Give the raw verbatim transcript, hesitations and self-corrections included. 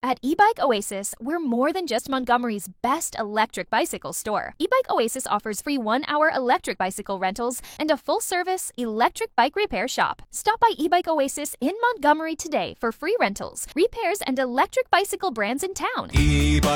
At eBike Oasis, we're more than just Montgomery's best electric bicycle store. eBike Oasis offers free one-hour electric bicycle rentals and a full-service electric bike repair shop. Stop by eBike Oasis in Montgomery today for free rentals, repairs, and electric bicycle brands in town. E